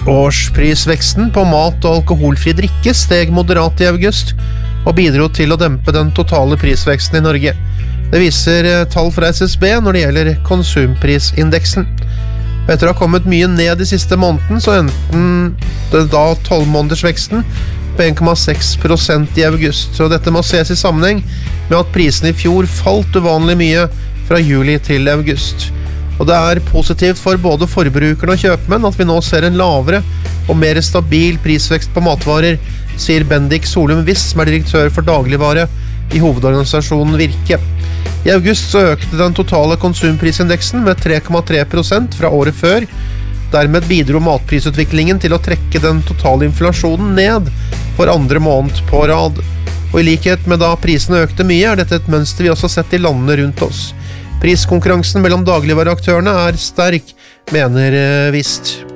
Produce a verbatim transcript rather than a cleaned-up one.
Årsprisveksten på mat og alkoholfri drikke steg moderat i august, og bidro til å dempe den totale prisveksten i Norge. Det viser tall fra S S B når det gjelder konsumprisindeksen. Etter å ha kommet mye ned i siste måneden, så enten det da tolv månedersveksten på en komma seks prosent i august. Så dette må ses i sammenheng med at prisen i fjor falt uvanlig mye fra juli til august. Og det er positivt for både forbrukerne og kjøpmenn at vi nå ser en lavere og mer stabil prisvekst på matvarer, sier Bendik Solum Wiss, som er direktør for dagligvare i hovedorganisasjonen Virke. I august så økte den totale konsumprisindeksen med tre komma tre prosent fra året før. Dermed bidro matprisutviklingen til å trekke den totale inflasjonen ned for andre måned på rad. Og i likhet med da prisene økte mye, er dette et mønster vi også har sett i landene rundt oss. Priskonkurransen mellom dagligvareaktørene er sterk, mener Vist.